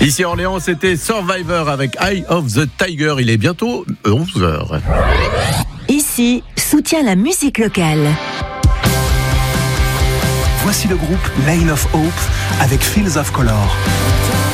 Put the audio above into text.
Ici à Orléans, c'était Survivor avec Eye of the Tiger. Il est bientôt 11h. Ici, soutient la musique locale. Voici le groupe Lane of Hope avec Fields of Color.